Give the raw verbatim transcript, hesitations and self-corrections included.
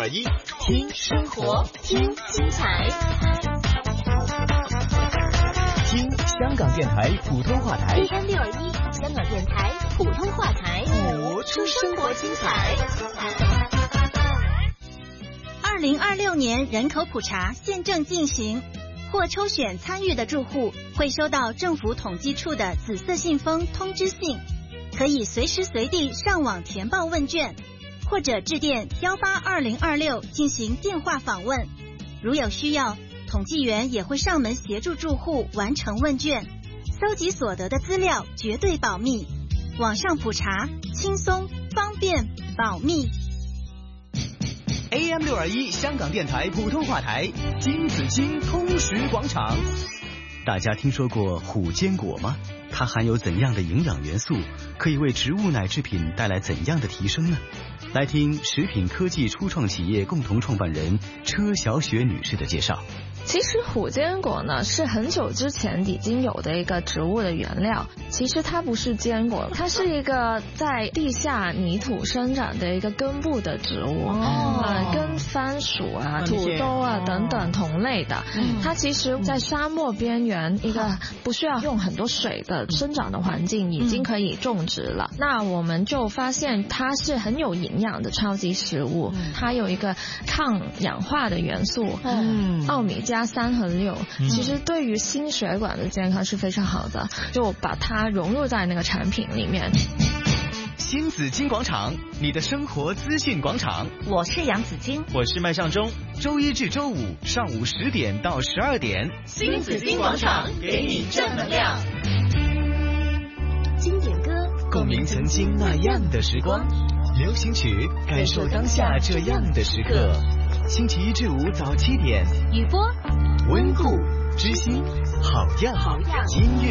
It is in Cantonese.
二一，听生活，听精彩，听香港电台普通话台 A M 六二一，香港电台普通话台， 活出生活精彩。 二零二六年人口普查现正进行，或抽选参与的住户会收到政府统计处的紫色信封通知信，可以随时随地上网填报问卷，或者致电幺八二零二六进行电话访问。如有需要，统计员也会上门协助住户完成问卷，搜集所得的资料绝对保密。网上普查，轻松、方便、保密。 A M 六二一香港电台普通话台，金紫荆通识广场。大家听说过虎坚果吗？它含有怎样的营养元素？可以为植物奶制品带来怎样的提升呢？来听食品科技初创企业共同创办人车小雪女士的介绍。 其实虎坚果呢是很久之前已经有的一个植物的原料，其实它不是坚果，它是一个在地下泥土生长的一个根部的植物，哦、呃，跟番薯啊、土豆啊等等同类的。嗯、它其实在沙漠边缘一个不需要用很多水的生长的环境已经可以种植了。嗯、那我们就发现它是很有营养的超级食物，嗯、它有一个抗氧化的元素，嗯，奥米加三和六，其实对于心血管的健康是非常好的，就把它融入在那个产品里面。 新紫荆广场，你的生活资讯广场。 我是杨紫荆， 我是麦尚中。周一至周五上午十点到十二点， 新紫荆广场给你正能量。经典歌， 共鸣曾经那样的时光；流行曲，感受当下这样的时刻。星期一至五早七点， 雨波， 温故知新，好样好样音乐。